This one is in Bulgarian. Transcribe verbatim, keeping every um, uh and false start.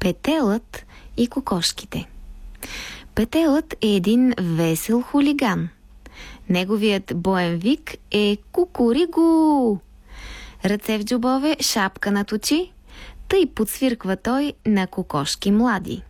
Петелът и кокошките. Петелът е един весел хулиган. Неговият боен вик е кукуригу. Ръце в джобове, шапка над очи, тъй подсвирква той на кокошки млади.